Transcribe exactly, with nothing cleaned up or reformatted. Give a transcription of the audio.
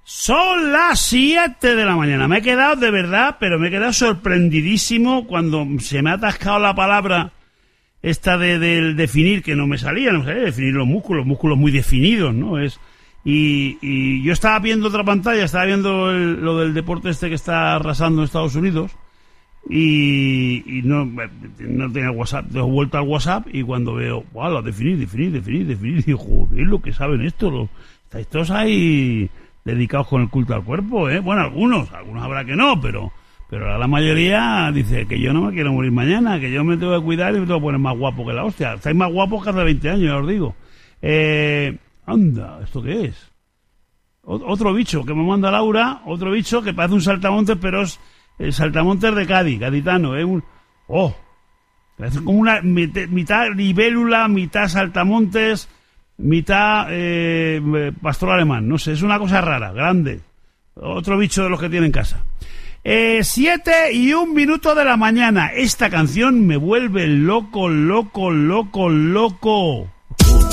Son las siete de la mañana. Me he quedado, de verdad, pero me he quedado sorprendidísimo cuando se me ha atascado la palabra esta de, de definir, que no me salía, no me salía, definir los músculos, músculos muy definidos, ¿no? Es y, y yo estaba viendo otra pantalla, estaba viendo el, lo del deporte este que está arrasando en Estados Unidos y, y no, no tenía WhatsApp, he vuelto al WhatsApp y cuando veo, wow, lo definir, definir, definir, definir, digo, joder, lo que saben esto, los, estáis todos ahí dedicados con el culto al cuerpo, ¿eh? Bueno, algunos, algunos habrá que no, pero pero la mayoría dice que yo no me quiero morir mañana, que yo me tengo que cuidar y me tengo que poner más guapo que la hostia. Estáis más guapos que hace veinte años, ya os digo. Eh, anda, ¿esto qué es? O- otro bicho que me manda Laura, otro bicho que parece un saltamontes, pero es el saltamontes de Cádiz, gaditano, ¿eh? Un, oh, parece como una mit- mitad libélula, mitad saltamontes, mitad eh, pastor alemán, no sé, es una cosa rara, grande. Otro bicho de los que tiene en casa. Eh, siete y un minuto de la mañana. Esta canción me vuelve loco, loco, loco, loco.